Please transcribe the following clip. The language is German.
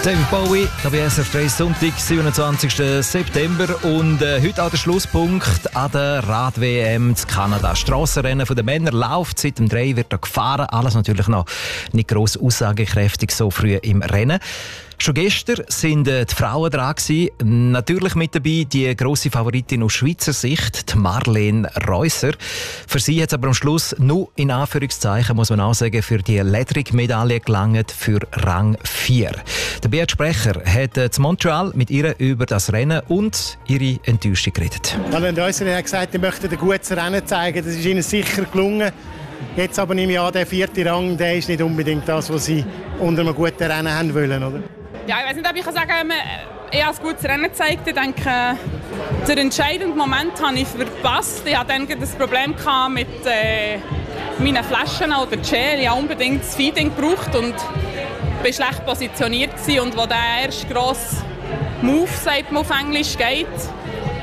David Bowie, da bei SRF 3 Sonntag, 27. September und heute an der Schlusspunkt an der Rad-WM zu Kanada. Strassenrennen der Männer läuft, seit dem 3 wird da gefahren, alles natürlich noch nicht gross aussagekräftig so früh im Rennen. Schon gestern sind die Frauen dran gewesen. Natürlich mit dabei die grosse Favoritin aus Schweizer Sicht, die Marlene Reusser. Für sie hat es aber am Schluss nur in Anführungszeichen, muss man auch sagen, für die Ledrig-Medaille gelangt für Rang 4. Der Beat Sprecher hat in Montreal mit ihr über das Rennen und ihre Enttäuschung geredet. Marlene Reusser hat gesagt, sie möchte ein gutes Rennen zeigen. Das ist ihnen sicher gelungen. Jetzt aber nehme ich an, der 4. Rang, der ist nicht unbedingt das, was sie unter einem guten Rennen haben wollen, oder? Ja, ich weiß nicht, ob ich sagen kann, ich habe ein gutes Rennen gezeigt. Ich denke, den entscheidenden Moment habe ich verpasst. Ich hatte dann das Problem mit meinen Flaschen oder Gel. Ich habe unbedingt das Feeding gebraucht und war schlecht positioniert. Und wo der erste grosse Move, sagt man auf Englisch, geht,